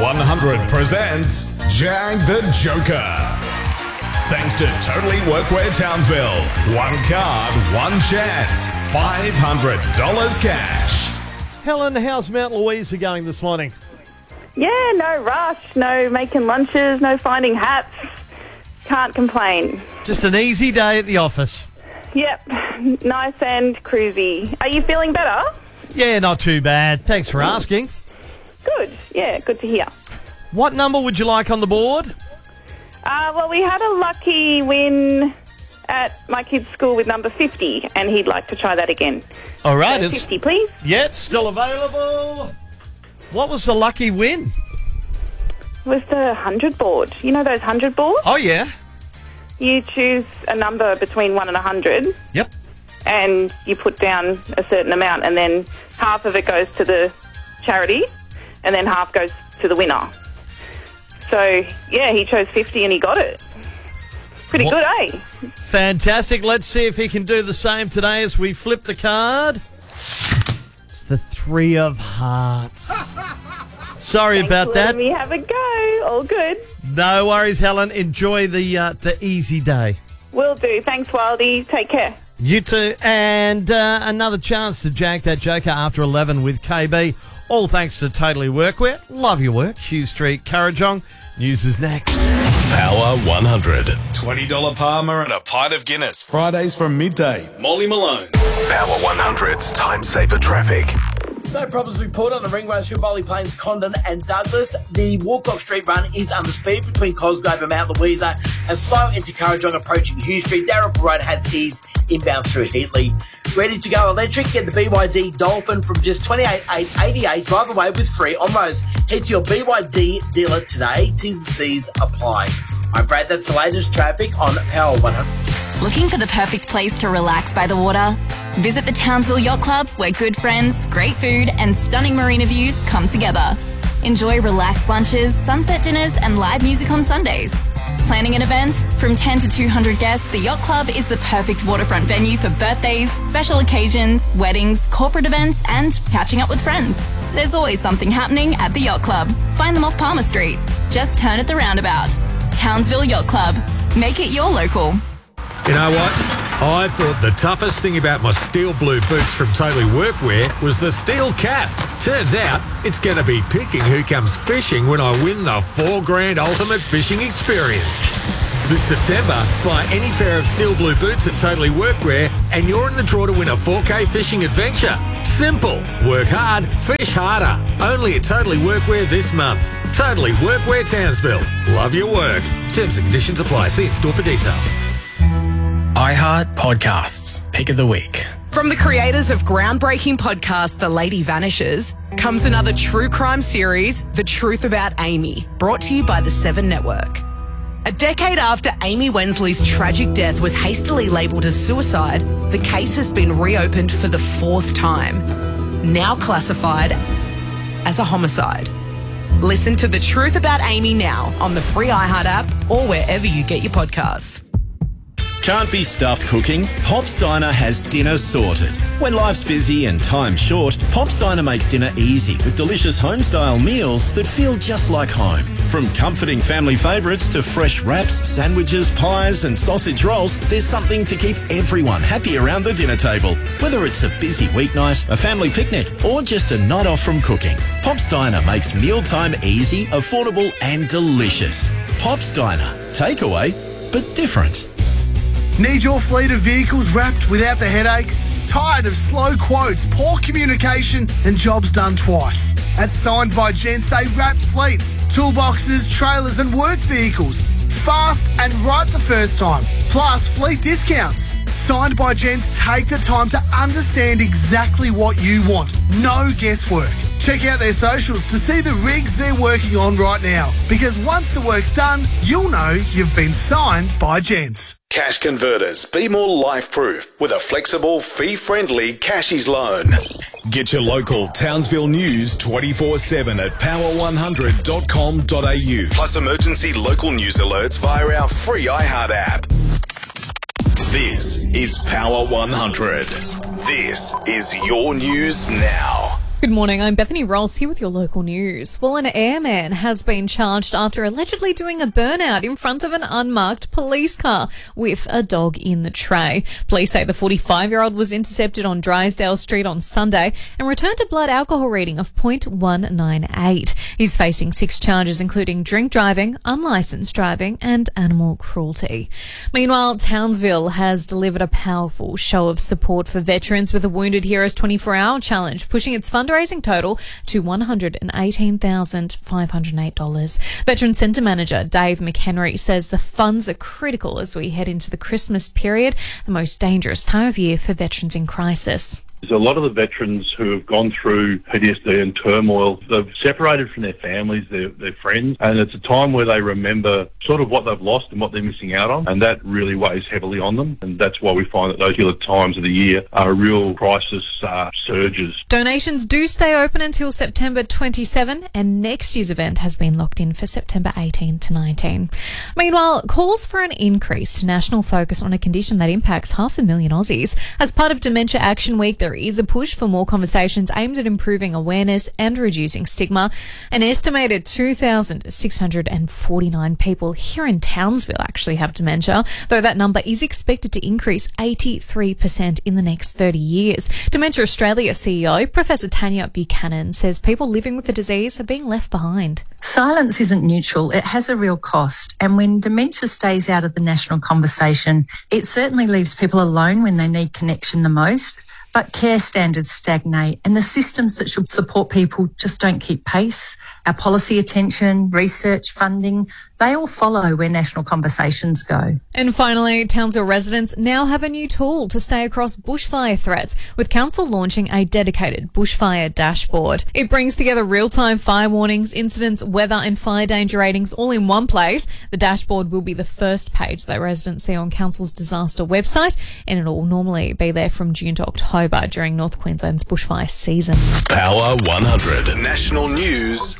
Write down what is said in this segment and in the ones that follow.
100 presents Jag the Joker. Thanks to Totally Workwear Townsville. One card, one chance. $500 cash. Helen, how's Mount Louisa going this morning? Yeah, no rush, no making lunches, no finding hats. Can't complain. Just an easy day at the office. Yep, nice and cruisy. Are you feeling better? Yeah, not too bad. Thanks for asking. Good, yeah, good to hear. What number would you like on the board? Well, we had a lucky win at my kid's school with number 50, and he'd like to try that again. All right. So 50, please. Yeah, it's still available. What was the lucky win? It was the 100 board. You know those 100 boards? Oh, yeah. You choose a number between 1 and 100. Yep. And you put down a certain amount, and then half of it goes to the charity, and then half goes to the winner. So, yeah, he chose 50 and he got it. Pretty good, eh? Fantastic. Let's see if he can do the same today as we flip the card. It's the 3 of Hearts. Sorry about that. Let me have a go. All good. No worries, Helen. Enjoy the easy day. Will do. Thanks, Wildy. Take care. You too. And another chance to jag that Joker after 11 with KB. All thanks to Totally Workwear. Love your work. Hugh Street, Currajong. News is next. Power 100. $20 Palmer and a pint of Guinness. Fridays from midday. Molly Malone. Power 100's Time Saver Traffic. No problems reported on the ring roads through Bolly Plains, Condon and Douglas. The Walcock Street run is under speed between Cosgrove and Mount Louisa and slow into Currajong approaching Hugh Street. Dalrymple Road has eased inbound through Heatley. Ready to go electric? Get the BYD Dolphin from just $28,888. Drive away with free on-roads. Head to your BYD dealer today. T's and C's apply. I'm Brad. That's the latest traffic on Power 100. Looking for the perfect place to relax by the water? Visit the Townsville Yacht Club, where good friends, great food and stunning marina views come together. Enjoy relaxed lunches, sunset dinners and live music on Sundays. Planning an event? From 10 to 200 guests, the Yacht Club is the perfect waterfront venue for birthdays, special occasions, weddings, corporate events and catching up with friends. There's always something happening at the Yacht Club. Find them off Palmer Street. Just turn at the roundabout. Townsville Yacht Club. Make it your local. You know what? I thought the toughest thing about my steel blue boots from Totally Workwear was the steel cap. Turns out it's going to be picking who comes fishing when I win the $4,000 ultimate fishing experience. This September, buy any pair of steel blue boots at Totally Workwear and you're in the draw to win a 4K fishing adventure. Simple. Work hard, fish harder. Only at Totally Workwear this month. Totally Workwear Townsville. Love your work. Terms and conditions apply. See in-store for details. iHeart Podcasts, Pick of the Week. From the creators of groundbreaking podcast The Lady Vanishes comes another true crime series, The Truth About Amy, brought to you by the 7 Network. A decade after Amy Wensley's tragic death was hastily labelled as suicide, the case has been reopened for the 4th time, now classified as a homicide. Listen to The Truth About Amy now on the free iHeart app or wherever you get your podcasts. Can't be stuffed cooking? Pop's Diner has dinner sorted. When life's busy and time's short, Pop's Diner makes dinner easy with delicious home-style meals that feel just like home. From comforting family favourites to fresh wraps, sandwiches, pies and sausage rolls, there's something to keep everyone happy around the dinner table. Whether it's a busy weeknight, a family picnic or just a night off from cooking, Pop's Diner makes mealtime easy, affordable and delicious. Pop's Diner. Takeaway, but different. Need your fleet of vehicles wrapped without the headaches? Tired of slow quotes, poor communication and jobs done twice? At Signed by Gents, they wrap fleets, toolboxes, trailers and work vehicles. Fast and right the first time. Plus fleet discounts. Signed by Gents take the time to understand exactly what you want. No guesswork. Check out their socials to see the rigs they're working on right now. Because once the work's done, you'll know you've been signed by Gents. Cash Converters. Be more life-proof with a flexible, fee-friendly Cashies loan. Get your local Townsville news 24/7 at power100.com.au. Plus emergency local news alerts via our free iHeart app. This is Power 100. This is your news now. Good morning, I'm Bethany Ross here with your local news. Well, an airman has been charged after allegedly doing a burnout in front of an unmarked police car with a dog in the tray. Police say the 45-year-old was intercepted on Drysdale Street on Sunday and returned a blood alcohol reading of 0.198. He's facing 6 charges including drink driving, unlicensed driving and animal cruelty. Meanwhile, Townsville has delivered a powerful show of support for veterans with the Wounded Heroes 24-hour challenge, pushing its fundraising total to $118,508. Veteran Centre Manager Dave McHenry says the funds are critical as we head into the Christmas period, the most dangerous time of year for veterans in crisis. There's a lot of the veterans who have gone through PTSD and turmoil. They've separated from their families, their friends, and it's a time where they remember sort of what they've lost and what they're missing out on, and that really weighs heavily on them. And that's why we find that those particular times of the year are real crisis surges. Donations do stay open until September 27, and next year's event has been locked in for September 18 to 19. Meanwhile, calls for an increased national focus on a condition that impacts 500,000 Aussies. As part of Dementia Action Week, there is a push for more conversations aimed at improving awareness and reducing stigma. An estimated 2,649 people here in Townsville actually have dementia, though that number is expected to increase 83% in the next 30 years. Dementia Australia CEO Professor Tanya Buchanan says people living with the disease are being left behind. Silence isn't neutral. It has a real cost. And when dementia stays out of the national conversation, it certainly leaves people alone when they need connection the most. But care standards stagnate and the systems that should support people just don't keep pace. Our policy attention, research, funding, they all follow where national conversations go. And finally, Townsville residents now have a new tool to stay across bushfire threats, with Council launching a dedicated bushfire dashboard. It brings together real-time fire warnings, incidents, weather and fire danger ratings all in one place. The dashboard will be the first page that residents see on Council's disaster website, and it'll normally be there from June to October during North Queensland's bushfire season. Power 100 National News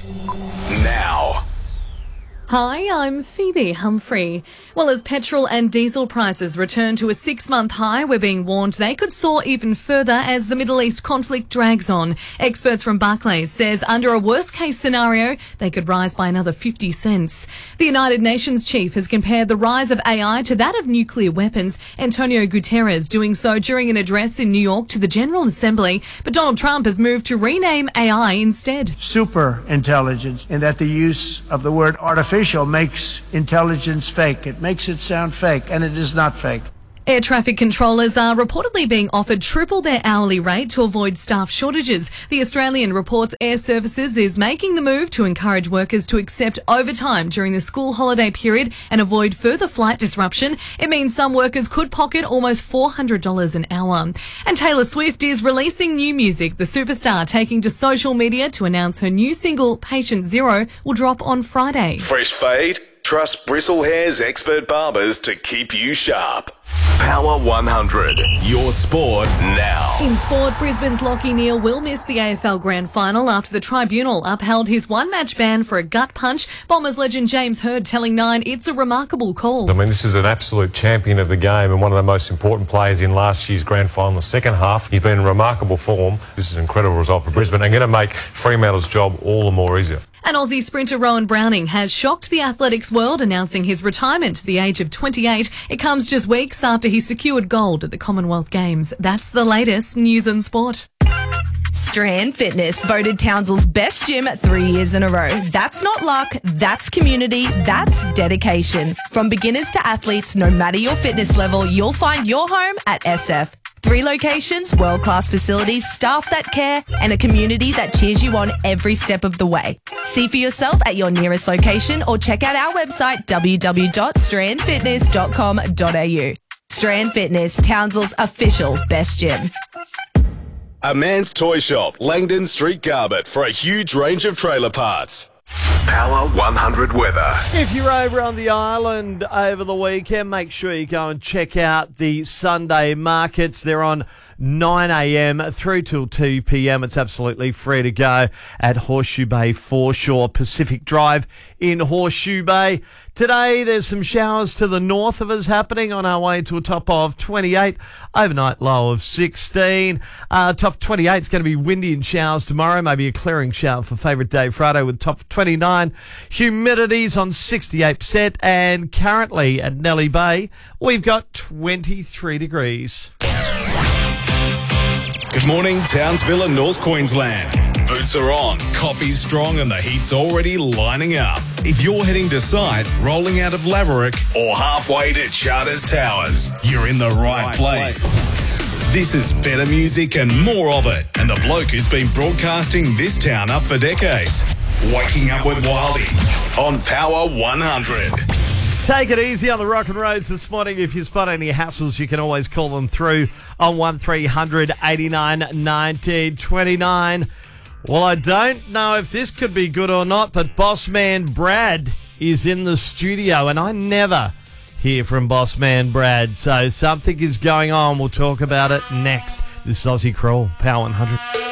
now. Hi, I'm Phoebe Humphrey. Well, as petrol and diesel prices return to a 6-month high, we're being warned they could soar even further as the Middle East conflict drags on. Experts from Barclays says under a worst-case scenario, they could rise by another 50 cents. The United Nations chief has compared the rise of AI to that of nuclear weapons, Antonio Guterres doing so during an address in New York to the General Assembly. But Donald Trump has moved to rename AI instead. Super intelligence, in that the use of the word artificial makes intelligence fake. It makes it sound fake, and it is not fake. Air traffic controllers are reportedly being offered triple their hourly rate to avoid staff shortages. The Australian reports Air Services is making the move to encourage workers to accept overtime during the school holiday period and avoid further flight disruption. It means some workers could pocket almost $400 an hour. And Taylor Swift is releasing new music. The superstar taking to social media to announce her new single, Patient Zero, will drop on Friday. Fresh fade? Trust Bristlehair's expert barbers to keep you sharp. Power 100, your sport now. In sport, Brisbane's Lachie Neale will miss the AFL Grand Final after the tribunal upheld his one-match ban for a gut punch. Bombers legend James Hird telling Nine it's a remarkable call. I mean, this is an absolute champion of the game and one of the most important players in last year's Grand Final. The second half, he's been in remarkable form. This is an incredible result for Brisbane and going to make Fremantle's job all the more easier. And Aussie sprinter Rowan Browning has shocked the athletics world, announcing his retirement at the age of 28. It comes just weeks after he secured gold at the Commonwealth Games. That's the latest news and sport. Strand Fitness voted Townsville's best gym 3 years in a row. That's not luck, that's community, that's dedication. From beginners to athletes, no matter your fitness level, you'll find your home at SF. 3 locations, world-class facilities, staff that care, and a community that cheers you on every step of the way. See for yourself at your nearest location or check out our website www.strandfitness.com.au. Strand Fitness, Townsville's official best gym. A Man's Toy Shop, Langdon Street, Garbett, for a huge range of trailer parts. Power 100 weather. If you're over on the island over the weekend, make sure you go and check out the Sunday markets. They're on 9 a.m. through till 2 p.m. It's absolutely free to go at Horseshoe Bay Foreshore Pacific Drive in Horseshoe Bay. Today, there's some showers to the north of us happening on our way to a top of 28. Overnight low of 16. Top 28 is going to be windy and showers tomorrow. Maybe a clearing shower for favourite day Friday with top 29. Humidity's on 68%. And currently at Nellie Bay, we've got 23 degrees. Good morning, Townsville and North Queensland. Boots are on, coffee's strong and the heat's already lining up. If you're heading to site, rolling out of Laverick or halfway to Charters Towers, you're in the right place. This is better music and more of it. And the bloke who's been broadcasting this town up for decades. Waking Up with Wildy on Power 100. Take it easy on the rock and roads this morning. If you spot any hassles, you can always call them through on 1300 89 19 29. Well, I don't know if this could be good or not, but Boss Man Brad is in the studio, and I never hear from Boss Man Brad, so something is going on. We'll talk about it next. This is Aussie Crawl, Power 100.